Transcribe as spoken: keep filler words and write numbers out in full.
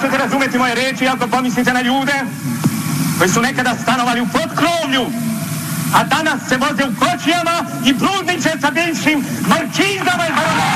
nećete razumjeti moje riječi ako pomislite na ljude koji su nekada stanovali u potkrovlju, a danas se voze u kočijama i bludniče sa bivšim markizama i baronama.